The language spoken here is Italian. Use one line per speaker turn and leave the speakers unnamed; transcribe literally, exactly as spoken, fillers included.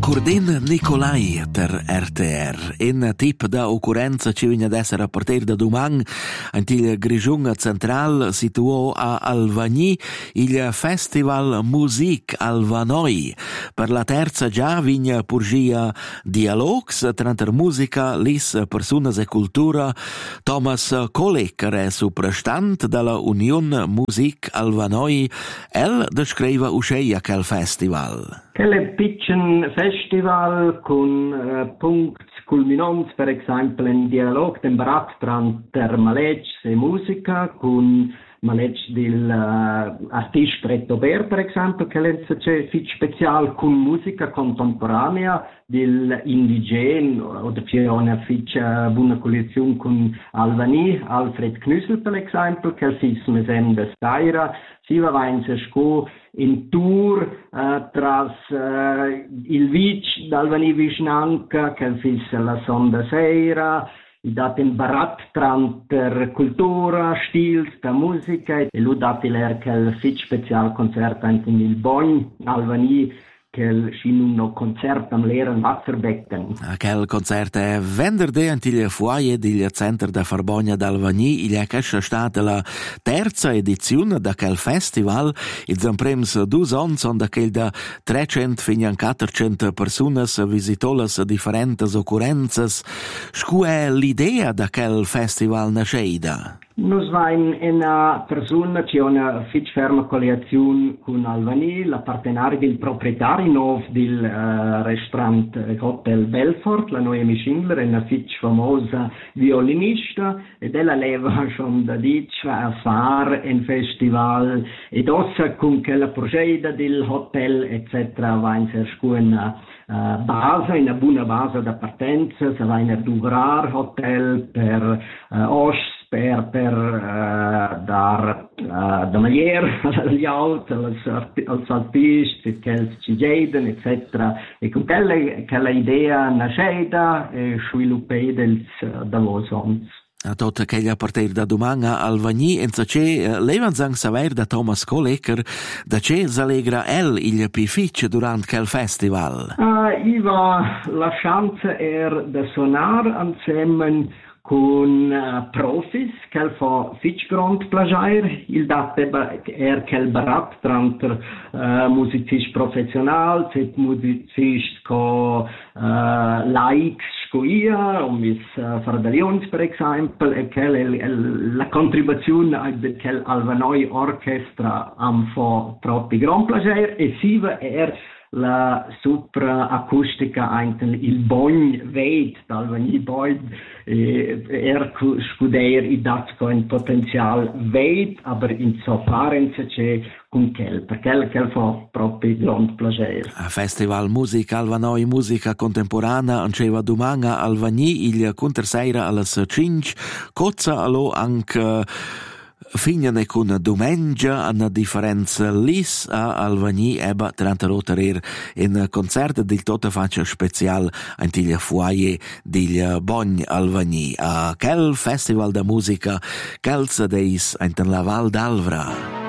Cordin Nicolai per R T R. In tip da occurrenza ci viene ad essere a partire da domani il Grigiun Central situò a Alvagny il Festival Music Alvanoi. Per la terza già vigne purgia dialogs tra musica, lis personas e cultura. Thomas Koleker è soprastant dalla Union Music Alvanoi. El descrive usceia quel festival.
Quel piccolo festival con uh, punti culminanti, per esempio, in dialogo temperat tra maletg e musica, con maletg del uh, artista Retto Ber, per esempio, che è fit speciale con musica contemporanea del indigene, oder c'è una ficha buona collezione con Alvany, Alfred Knüssel, per esempio, che è il mesem de Staira. Si va a sco in tour uh, tras uh, il Vic d'Alvany Visnanca, che è la sonda sera, i dati in barat tra cultura, stils, da musica, e lui dati l'er che il fit special concert anche in il Bogn, Alvany, che il un concert am Lehren Wasserbecken.
Quel concert è venerdì antil foyer del Centro da Farbogna d'Alvagny. Il è stata la terza edizione da quel festival. Il zamprems dus on son da quel da trecento fino a quattrocento persone visitò le differenti occurrenze. Scu è l'idea da quel festival nasceida?
Noi siamo una persona che ha una fit ferma collezione con Alvany, la partenaria del proprietario nuovo del uh, ristorante Hotel Belfort, la Noemi Schindler, è una fit famosa violinista, ed ella leva schon da dice a fare un festival, ed ossa con quella progetto del hotel, eccetera, va in una uh, base, una buona base da partenza, se va in durar hotel per uh, os per, per uh, dar uh, da maniera agli altri, als artisti, che ci chiedono, eccetera. E con quella, quella idea nasceda e sviluppata da voi sonst.
A tot che a partire da domani a Alvagny en c'è levanzang saver da Thomas Koleker da c'è s'allegra el il pific durante quel festival.
Uh, io va la chance er da sonar insieme con uh, profis che fa fitch grand plagiare il datte er quel barat tra uh, musicisti professional, set musicisti co uh, likes scoia, um mis uh, Fardalions per esempio, e che la contribuzione di quel Alvanoi orchestra am fa troppi grand plagiare e si va er la supra acustica anche il Bogn veit d'Alvagny Bogn er scudeir i dat con potenzial veit, aber in so parenza c'è con quel, perché quel fa proprio grand plaisir.
A Festival Musica Alvanoi Musica Contemporanea anceva domani a Alvagny il conterseira alle cinque, cozza allo anche Fignane con domengia una differenza lis a Alvagny eba trenta roterer in concert del tota faccia special antiglia foyer del Bogn Alvagny a quel festival da musica calza deis in la Val d'Alvra.